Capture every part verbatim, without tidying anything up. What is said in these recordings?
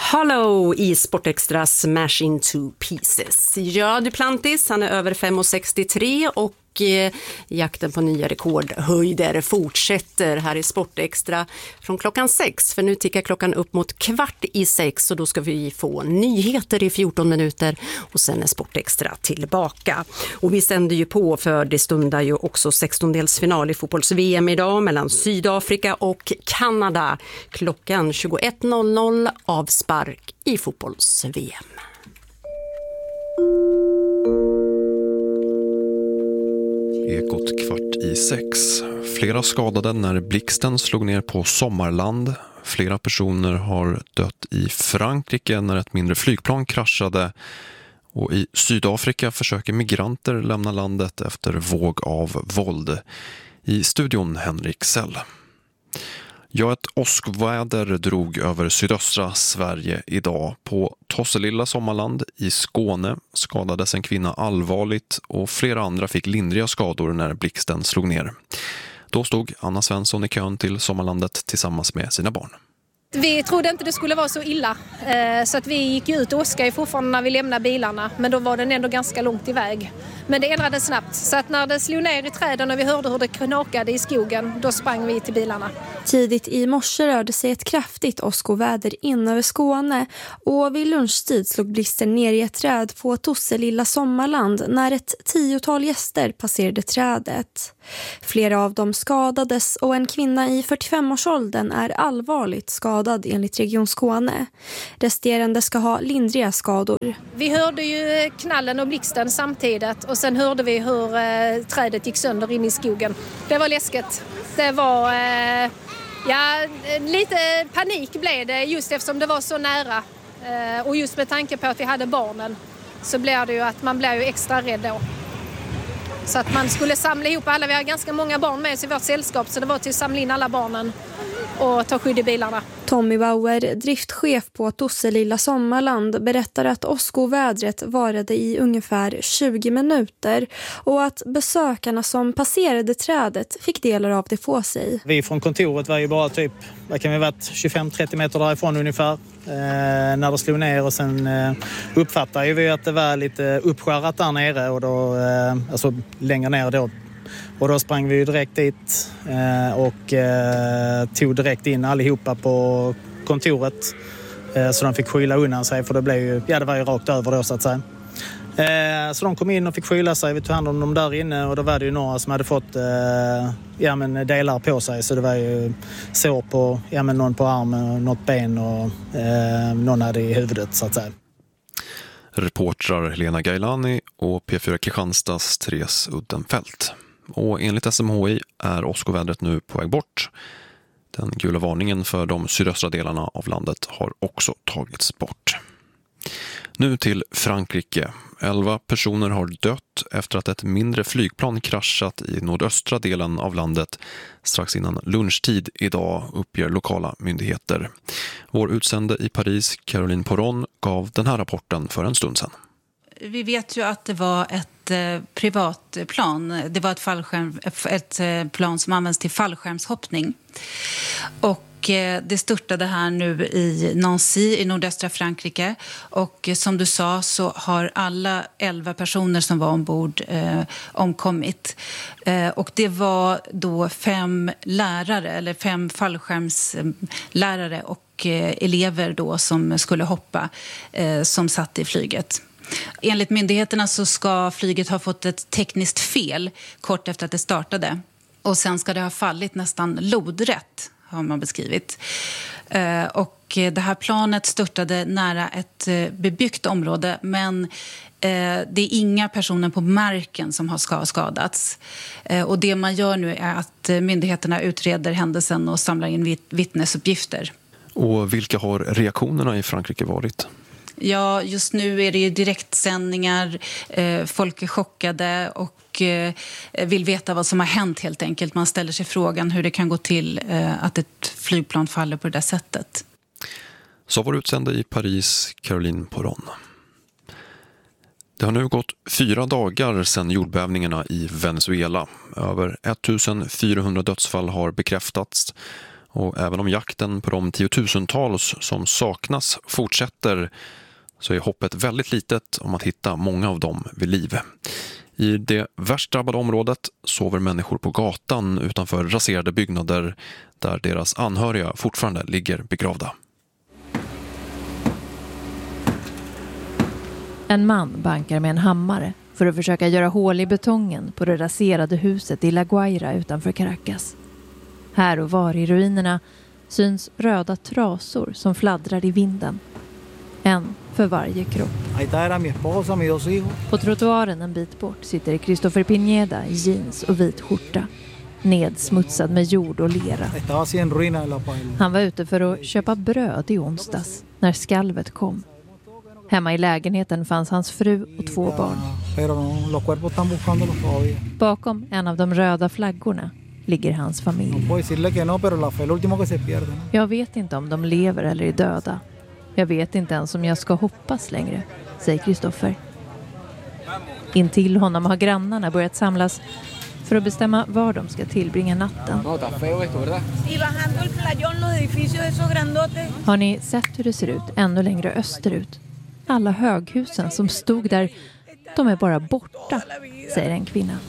Hollow i Sportextra Smash into Pieces. Ja, Duplantis, han är över fem komma sextiotre och eh, jakten på nya rekordhöjder fortsätter här i Sportextra från klockan sex. För nu tickar klockan upp mot kvart i sex och då ska vi få nyheter i fjorton minuter och sen är Sportextra tillbaka. Och vi sänder ju på för det stundar ju också sextondelsfinal i fotbolls-V M idag mellan Sydafrika och Kanada. Klockan tjugoett noll noll avspark i fotbolls-V M. Ekot kvart i sex. Flera skadade när blixten slog ner på Sommarland. Flera personer har dött i Frankrike när ett mindre flygplan kraschade. Och i Sydafrika försöker migranter lämna landet efter våg av våld. I studion Henrik Sell. Ja, ett åskväder drog över sydöstra Sverige idag. På Tosselilla Sommarland i Skåne skadades en kvinna allvarligt och flera andra fick lindriga skador när blixten slog ner. Då stod Anna Svensson i kön till Sommarlandet tillsammans med sina barn. Vi trodde inte det skulle vara så illa, så att vi gick ut och åskade fortfarande när vi lämnade bilarna, men då var den ändå ganska långt iväg. Men det ändrade snabbt, så att när det slog ner i träden och vi hörde hur det knakade i skogen, då sprang vi till bilarna. Tidigt i morse rörde sig ett kraftigt åskoväder in över Skåne och vid lunchtid slog blixten ner i ett träd på Tosselilla Sommarland när ett tiotal gäster passerade trädet. Flera av dem skadades och en kvinna i fyrtiofem-årsåldern är allvarligt skadad enligt Region Skåne. Resterande ska ha lindriga skador. Vi hörde ju knallen och blixten samtidigt och sen hörde vi hur eh, trädet gick sönder in i skogen. Det var läskigt. Det var eh, ja, lite panik blev det just eftersom det var så nära. Eh, och just med tanke på att vi hade barnen så blev det ju att man blev ju extra rädd då. Så att man skulle samla ihop alla, vi har ganska många barn med oss i vårt sällskap så det var till att samla in alla barnen och ta skydd i bilarna. Tommy Bauer, driftchef på Tosselilla Sommarland, berättar att åskovädret varade i ungefär tjugo minuter och att besökarna som passerade trädet fick delar av det på sig. Vi från kontoret var ju bara typ, vad kan vi varit, tjugofem till trettio meter därifrån ungefär eh, när det slog ner och sen eh, uppfattade vi att det var lite uppskärrat där nere och då, eh, alltså längre ner då. Och då sprang vi direkt dit eh, och eh, tog direkt in allihopa på kontoret eh, så de fick skyla undan sig för det blev ju, ja det var ju rakt över då så att säga. Eh, så de kom in och fick skyla sig, vi tog hand om dem där inne och då var det ju några som hade fått eh, ja, men delar på sig så det var ju sår på, ja, men någon på armen, något ben och eh, någon hade i huvudet så att säga. Reportrar Helena Gailani och P fyra Kristianstads Therese Uddenfelt. Och enligt S M H I är åskovädret nu på väg bort. Den gula varningen för de sydöstra delarna av landet har också tagits bort. Nu till Frankrike. Elva personer har dött efter att ett mindre flygplan kraschat i nordöstra delen av landet strax innan lunchtid idag, uppger lokala myndigheter. Vår utsände i Paris, Caroline Poron, gav den här rapporten för en stund sedan. Vi vet ju att det var ett eh, privatplan. Det var ett, fallskärm, ett eh, plan som används till fallskärmshoppning. Och eh, det störtade här nu i Nancy i nordöstra Frankrike. Och eh, som du sa så har alla elva personer som var ombord eh, omkommit. Eh, och det var då fem lärare eller fem fallskärmslärare och eh, elever då som skulle hoppa eh, som satt i flyget. Enligt myndigheterna så ska flyget ha fått ett tekniskt fel kort efter att det startade. Och sen ska det ha fallit nästan lodrätt, har man beskrivit. Och det här planet störtade nära ett bebyggt område, men det är inga personer på marken som har skadats. Och det man gör nu är att myndigheterna utreder händelsen och samlar in vittnesuppgifter. Och vilka har reaktionerna i Frankrike varit? Ja, just nu är det ju direktsändningar, eh, folk är chockade och eh, vill veta vad som har hänt helt enkelt. Man ställer sig frågan hur det kan gå till eh, att ett flygplan faller på det där sättet. Så var utsände i Paris, Caroline Poron. Det har nu gått fyra dagar sedan jordbävningarna i Venezuela. Över ettusen fyrahundra dödsfall har bekräftats Och även om jakten på de tiotusentals som saknas fortsätter så är hoppet väldigt litet om att hitta många av dem vid liv. I det värst drabbade området sover människor på gatan utanför raserade byggnader där deras anhöriga fortfarande ligger begravda. En man bankar med en hammare för att försöka göra hål i betongen på det raserade huset i La Guaira utanför Caracas. Här och var i ruinerna syns röda trasor som fladdrar i vinden. En för varje kropp. På trottoaren en bit bort sitter Christopher Pineda i jeans och vit skjorta. Nedsmutsad med jord och lera. Han var ute för att köpa bröd i onsdags när skalvet kom. Hemma i lägenheten fanns hans fru och två barn. Bakom en av de röda flaggorna ligger hans familj. Jag vet inte om de lever eller är döda. Jag vet inte ens om jag ska hoppas längre, säger Christopher. Intill honom har grannarna börjat samlas för att bestämma var de ska tillbringa natten. Har ni sett hur det ser ut ännu längre österut? Alla höghusen som stod där, de är bara borta, säger en kvinna.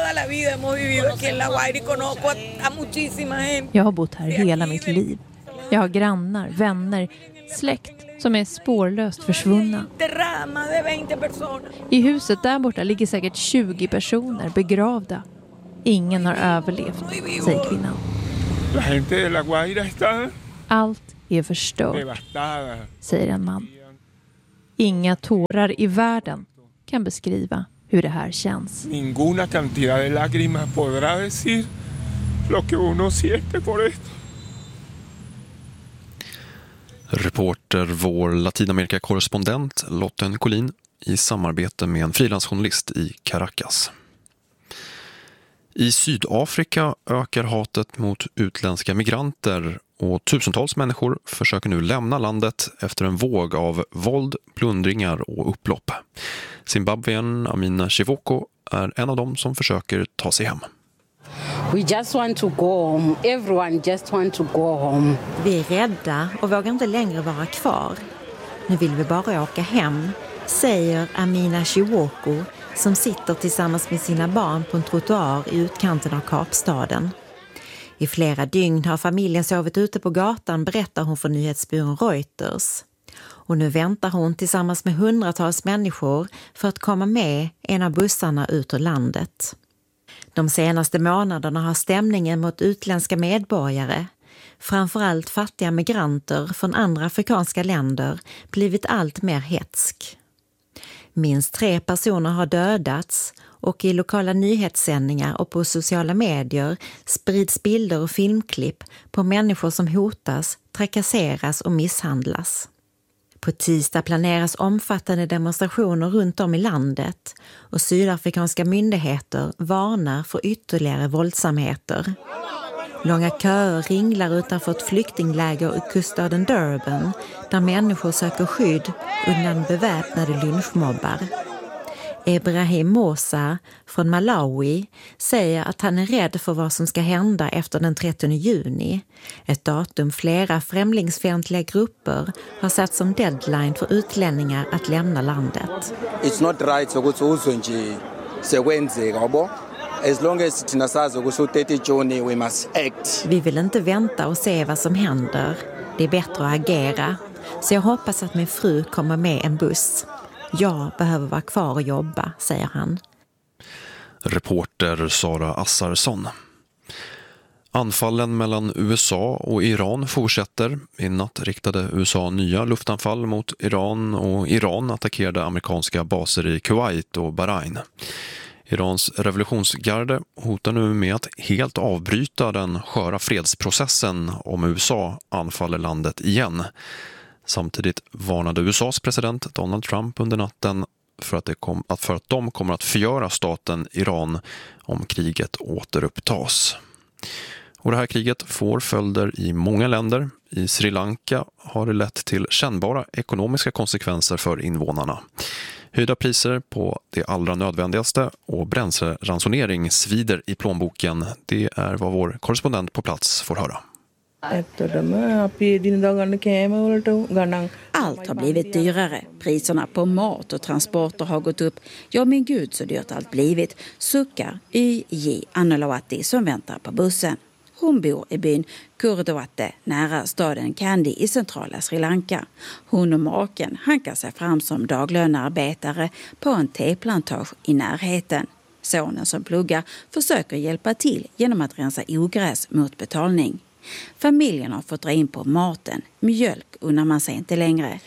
Jag har bott här hela mitt liv. Jag har grannar, vänner, släkt som är spårlöst försvunna. I huset där borta ligger säkert tjugo personer begravda. Ingen har överlevt, säger kvinnan. Allt är förstört, säger en man. Inga tårar i världen kan beskriva hur det här känns. Ninguna cantidad de lágrimas podrá decir lo que uno siente por esto. Reporter vår Latinamerika-korrespondent Lotten Collin i samarbete med en frilansjournalist i Caracas. I Sydafrika ökar hatet mot utländska migranter och tusentals människor försöker nu lämna landet efter en våg av våld, plundringar och upplopp. Zimbabwien Amina Chivoko är en av dem som försöker ta sig hem. We just want to go home. Everyone just want to go home. Vi är rädda och vågar inte längre vara kvar. Nu vill vi bara åka hem, säger Amina Chivoko som sitter tillsammans med sina barn på en trottoar i utkanten av Kapstaden. I flera dygn har familjen sovit ute på gatan, berättar hon för nyhetsbyrån Reuters. Och nu väntar hon tillsammans med hundratals människor för att komma med en av bussarna ut ur landet. De senaste månaderna har stämningen mot utländska medborgare, framförallt fattiga migranter från andra afrikanska länder, blivit allt mer hetsk. Minst tre personer har dödats och i lokala nyhetssändningar och på sociala medier sprids bilder och filmklipp på människor som hotas, trakasseras och misshandlas. På tisdag planeras omfattande demonstrationer runt om i landet och sydafrikanska myndigheter varnar för ytterligare våldsamheter. Långa köer ringlar utanför ett flyktingläger i kuststaden Durban där människor söker skydd undan beväpnade lynchmobbar. Ibrahim Mosa från Malawi säger att han är rädd för vad som ska hända efter den trettionde juni. Ett datum flera främlingsfientliga grupper har satt som deadline för utlänningar att lämna landet. It's not right så gott så nje sekwenze kabo. As long as tinasazo go so thirty Juni we must act. Vi vill inte vänta och se vad som händer. Det är bättre att agera. Så jag hoppas att min fru kommer med en buss. Jag behöver vara kvar och jobba, säger han. Reporter Sara Assarsson. Anfallen mellan U S A och Iran fortsätter. I natt riktade U S A nya luftanfall mot Iran och Iran attackerade amerikanska baser i Kuwait och Bahrain. Irans revolutionsgarde hotar nu med att helt avbryta den sköra fredsprocessen om U S A anfaller landet igen. Samtidigt varnade U S As president Donald Trump under natten för att, det kom, att för att de kommer att förgöra staten Iran om kriget återupptas. Och det här kriget får följder i många länder. I Sri Lanka har det lett till kännbara ekonomiska konsekvenser för invånarna. Höjda priser på det allra nödvändigaste och bränsleransonering svider i plånboken. Det är vad vår korrespondent på plats får höra. Allt har blivit dyrare. Priserna på mat och transporter har gått upp. Ja, men gud så dyrt allt blivit, suckar Y J Annalawati som väntar på bussen. Hon bor i byn Kurdawate nära staden Kandy i centrala Sri Lanka. Hon och maken hankar sig fram som daglönearbetare på en teplantage i närheten. Sonen som pluggar försöker hjälpa till genom att rensa ogräs mot betalning. Familjen har fått dra in på maten. Mjölk unnar man sig inte längre.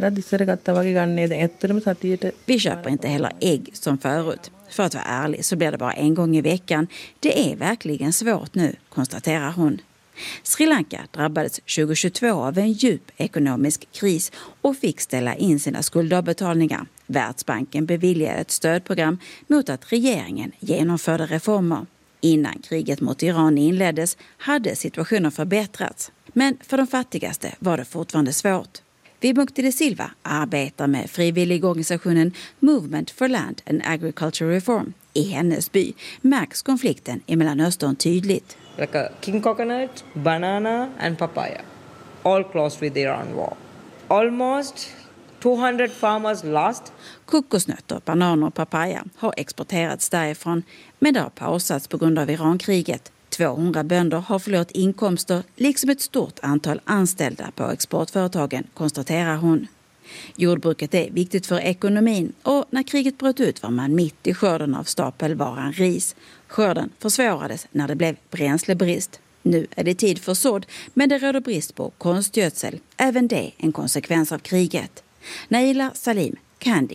Vi köper inte heller ägg som förut. För att vara ärlig så blir det bara en gång i veckan. Det är verkligen svårt nu, konstaterar hon. Sri Lanka drabbades tjugohundratjugotvå av en djup ekonomisk kris och fick ställa in sina skuldavbetalningar. Världsbanken beviljade ett stödprogram mot att regeringen genomförde reformer. Innan kriget mot Iran inleddes hade situationen förbättrats. Men för de fattigaste var det fortfarande svårt. Vibukti de Silva arbetar med frivilligorganisationen Movement for Land and Agriculture Reform. I hennes by märks konflikten i Mellanöstern tydligt. Like a king coconut, banana and papaya. All close with the Iran war. Almost two hundred farmers lost. Kokosnötter, bananer och papaya har exporterats därifrån, men det har pausats på grund av Irankriget. tvåhundra bönder har förlorat inkomster liksom ett stort antal anställda på exportföretagen, konstaterar hon. Jordbruket är viktigt för ekonomin och när kriget bröt ut var man mitt i skörden av stapelvaran ris. Skörden försvårades när det blev bränslebrist. Nu är det tid för sådd, men det råder brist på konstgödsel. Även det en konsekvens av kriget. Naila Salim, Kandy.